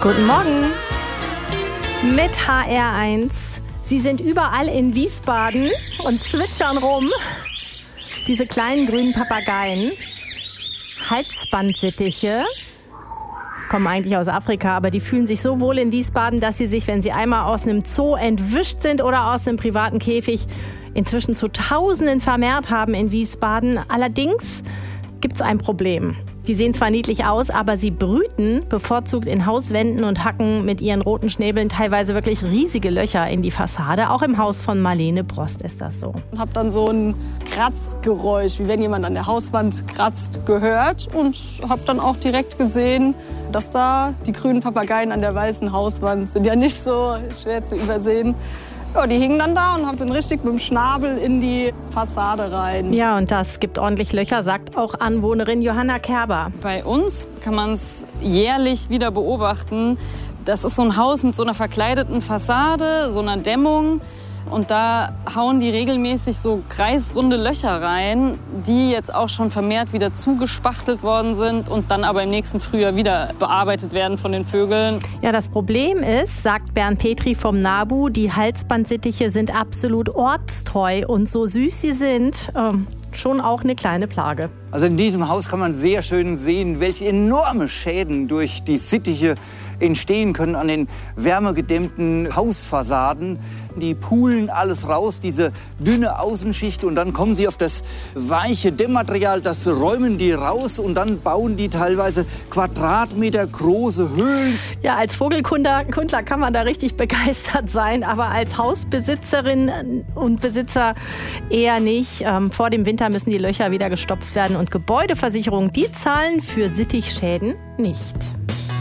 Guten Morgen mit HR1. Sie sind überall in Wiesbaden und zwitschern rum. Diese kleinen grünen Papageien, Halsbandsittiche, kommen eigentlich aus Afrika, aber die fühlen sich so wohl in Wiesbaden, dass sie sich, wenn sie einmal aus einem Zoo entwischt sind oder aus einem privaten Käfig, inzwischen zu Tausenden vermehrt haben in Wiesbaden. Allerdings gibt es ein Problem. Die sehen zwar niedlich aus, aber sie brüten bevorzugt in Hauswänden und hacken mit ihren roten Schnäbeln teilweise wirklich riesige Löcher in die Fassade. Auch im Haus von Marlene Brost ist das so. Ich habe dann so ein Kratzgeräusch, wie wenn jemand an der Hauswand kratzt, gehört und habe dann auch direkt gesehen, dass da die grünen Papageien an der weißen Hauswand sind ja nicht so schwer zu übersehen. Ja, die hingen dann da und sind richtig mit dem Schnabel in die Fassade rein. Ja, und das gibt ordentlich Löcher, sagt auch Anwohnerin Johanna Kerber. Bei uns kann man es jährlich wieder beobachten. Das ist so ein Haus mit so einer verkleideten Fassade, so einer Dämmung. Und da hauen die regelmäßig so kreisrunde Löcher rein, die jetzt auch schon vermehrt wieder zugespachtelt worden sind und dann aber im nächsten Frühjahr wieder bearbeitet werden von den Vögeln. Ja, das Problem ist, sagt Bernd Petri vom NABU, die Halsbandsittiche sind absolut ortstreu und so süß sie sind, schon auch eine kleine Plage. Also in diesem Haus kann man sehr schön sehen, welche enorme Schäden durch die Sittiche entstehen können an den wärmegedämmten Hausfassaden. Die pulen alles raus, diese dünne Außenschicht, und dann kommen sie auf das weiche Dämmmaterial, das räumen die raus und dann bauen die teilweise quadratmetergroße Höhlen. Ja, als Vogelkundler kann man da richtig begeistert sein, aber als Hausbesitzerin und Besitzer eher nicht. Vor dem Winter müssen die Löcher wieder gestopft werden und Gebäudeversicherungen, die zahlen für Sittichschäden nicht.